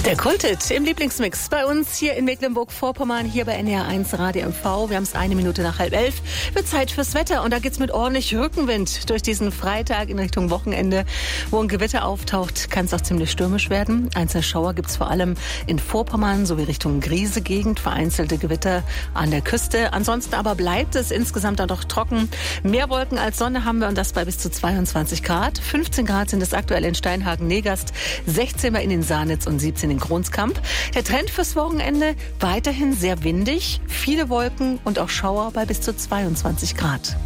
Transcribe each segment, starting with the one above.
Der Kulthit im Lieblingsmix bei uns hier in Mecklenburg-Vorpommern, hier bei NDR 1 Radio MV. Wir haben es 1 Minute nach 10:30. Wird Zeit fürs Wetter und da geht's mit ordentlich Rückenwind durch diesen Freitag in Richtung Wochenende. Wo ein Gewitter auftaucht, kann es auch ziemlich stürmisch werden. Einzelne Schauer gibt's vor allem in Vorpommern sowie Richtung Griese-Gegend. Vereinzelte Gewitter an der Küste. Ansonsten aber bleibt es insgesamt dann doch trocken. Mehr Wolken als Sonne haben wir und das bei bis zu 22 Grad. 15 Grad sind es aktuell in Steinhagen-Negast, 16 bei in den Saarnitz und 17 in Kronskamp. Der Trend fürs Wochenende weiterhin sehr windig, viele Wolken und auch Schauer bei bis zu 22 Grad.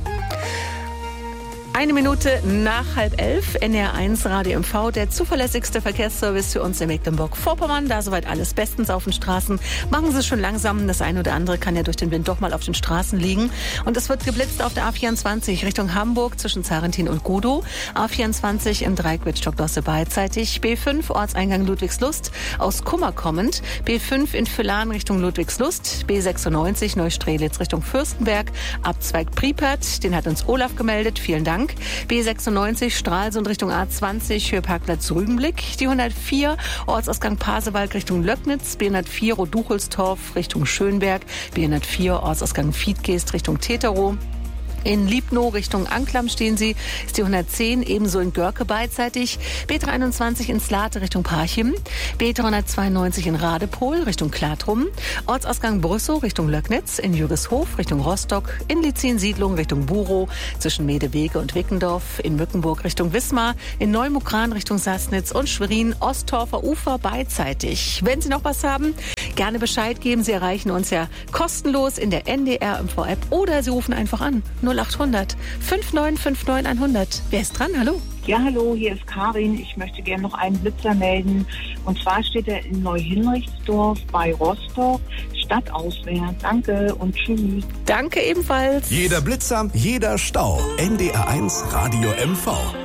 1 Minute nach 10:30, NDR 1 Radio MV, der zuverlässigste Verkehrsservice für uns in Mecklenburg-Vorpommern. Da soweit alles bestens auf den Straßen. Machen Sie es schon langsam. Das eine oder andere kann ja durch den Wind doch mal auf den Straßen liegen. Und es wird geblitzt auf der A24 Richtung Hamburg zwischen Zarentin und Gudow. A24 im Dreieck Wittstock-Dosse beidseitig. B5 Ortseingang Ludwigslust aus Kummer kommend. B5 in Villahn Richtung Ludwigslust. B96 Neustrelitz Richtung Fürstenberg. Abzweig Priepert. Den hat uns Olaf gemeldet. Vielen Dank. B96 Stralsund Richtung A20 Höheparkplatz Rügenblick. Die 104 Ortsausgang Pasewalk Richtung Löcknitz. B104 Roduchelstorf Richtung Schönberg. B104 Ortsausgang Fiedgeest Richtung Teterow. In Liebnow Richtung Anklam stehen Sie, ist die 110, ebenso in Görke beidseitig. B321 in Slate Richtung Parchim. B392 in Radepohl Richtung Klatrum. Ortsausgang Brüssow Richtung Löcknitz. In Jürgeshof Richtung Rostock. In Lizin-Siedlung Richtung Burow. Zwischen Medewege und Wickendorf. In Mückenburg Richtung Wismar. In Neumukran Richtung Sassnitz und Schwerin. Osttorfer Ufer beidseitig. Wenn Sie noch was haben, gerne Bescheid geben. Sie erreichen uns ja kostenlos in der NDR MV-App oder Sie rufen einfach an. 0800 5959 100. Wer ist dran? Hallo. Ja, hallo, hier ist Karin. Ich möchte gerne noch einen Blitzer melden. Und zwar steht er in Neuhinrichtsdorf bei Rostock, stadtauswärts. Danke und tschüss. Danke ebenfalls. Jeder Blitzer, jeder Stau. NDR 1 Radio MV.